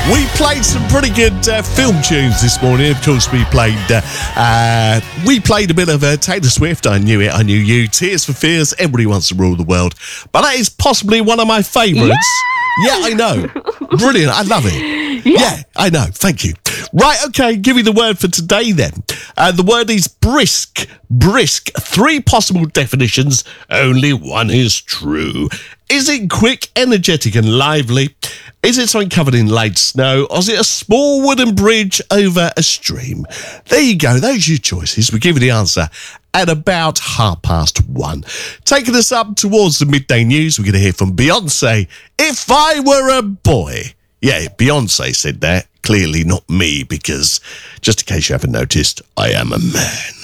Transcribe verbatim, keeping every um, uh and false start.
We played some pretty good uh, film tunes this morning. Of course, we played uh, uh, we played a bit of uh, Taylor Swift. I Knew It, I Knew You. Tears for Fears. Everybody Wants to Rule the World. But that is possibly one of my favourites. Yeah. yeah, I know. Brilliant. I love it. Yeah. yeah, I know. Thank you. Right, okay, give me the word for today then. Uh, the word is brisk. Brisk. Three possible definitions. Only one is true. Is it quick, energetic and lively? Is it something covered in laid snow? Or is it a small wooden bridge over a stream? There you go. Those are your choices. We'll give you the answer at about half past one. Taking us up towards the midday news, we're going to hear from Beyonce. If I Were a Boy. Yeah, Beyonce said that. Clearly not me, because just in case you haven't noticed, I am a man.